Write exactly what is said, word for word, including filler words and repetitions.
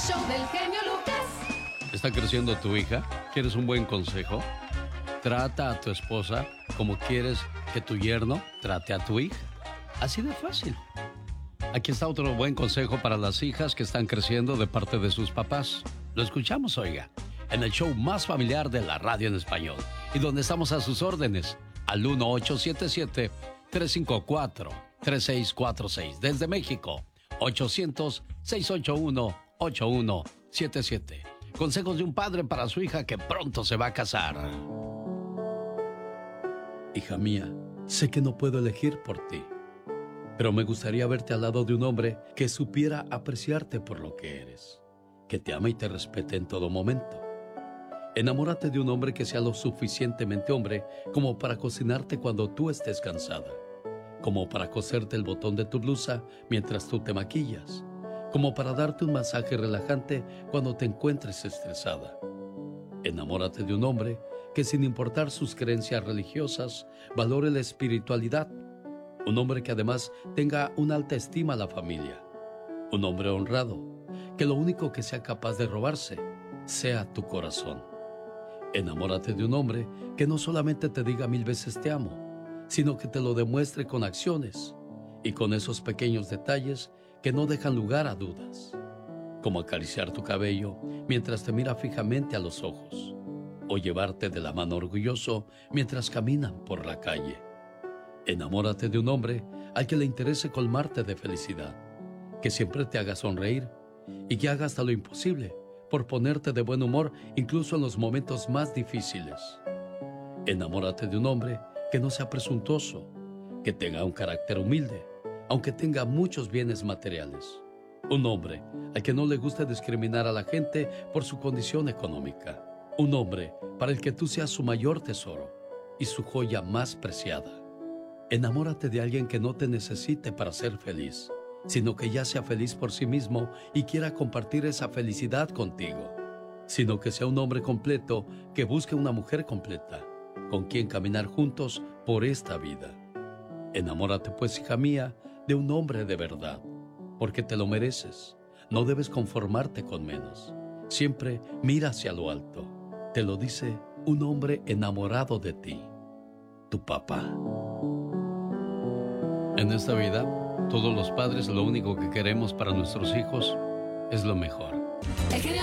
show del genio Lucas. ¿Está creciendo tu hija? ¿Quieres un buen consejo? Trata a tu esposa como quieres que tu yerno trate a tu hija. Así de fácil. Aquí está otro buen consejo para las hijas que están creciendo de parte de sus papás. Lo escuchamos, oiga, en el show más familiar de la radio en español y donde estamos a sus órdenes, al uno ocho siete siete, tres cinco cuatro, tres seis cuatro seis. Desde México, ochocientos, seiscientos ochenta y uno, ochenta y uno setenta y siete. Consejos de un padre para su hija que pronto se va a casar. Hija mía, sé que no puedo elegir por ti, pero me gustaría verte al lado de un hombre que supiera apreciarte por lo que eres, que te ama y te respete en todo momento. Enamórate de un hombre que sea lo suficientemente hombre como para cocinarte cuando tú estés cansada, como para coserte el botón de tu blusa mientras tú te maquillas, como para darte un masaje relajante cuando te encuentres estresada. Enamórate de un hombre que, sin importar sus creencias religiosas, valore la espiritualidad. Un hombre que además tenga una alta estima a la familia. Un hombre honrado, que lo único que sea capaz de robarse sea tu corazón. Enamórate de un hombre que no solamente te diga mil veces te amo, sino que te lo demuestre con acciones y con esos pequeños detalles que no dejan lugar a dudas, como acariciar tu cabello mientras te mira fijamente a los ojos, o llevarte de la mano orgulloso mientras caminan por la calle. Enamórate de un hombre al que le interese colmarte de felicidad, que siempre te haga sonreír y que haga hasta lo imposible por ponerte de buen humor incluso en los momentos más difíciles. Enamórate de un hombre que no sea presuntuoso, que tenga un carácter humilde, aunque tenga muchos bienes materiales. Un hombre al que no le guste discriminar a la gente por su condición económica. Un hombre para el que tú seas su mayor tesoro y su joya más preciada. Enamórate de alguien que no te necesite para ser feliz, sino que ya sea feliz por sí mismo y quiera compartir esa felicidad contigo. Sino que sea un hombre completo que busque una mujer completa, con quien caminar juntos por esta vida. Enamórate pues, hija mía, de un hombre de verdad, porque te lo mereces. No debes conformarte con menos. Siempre mira hacia lo alto. Te lo dice un hombre enamorado de ti, tu papá. En esta vida, todos los padres lo único que queremos para nuestros hijos es lo mejor.